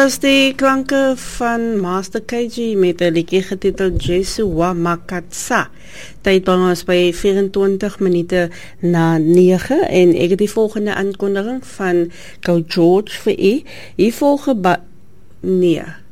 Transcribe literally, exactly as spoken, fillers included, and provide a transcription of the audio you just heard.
As die klanke van Master K G met 'n liedjie getiteld Jesua Makatsa. Tyd by ons by vyf-en-twintig minute na nege en ek het die volgende aankondiging van Coach George vir u. Hier volg 'n nee.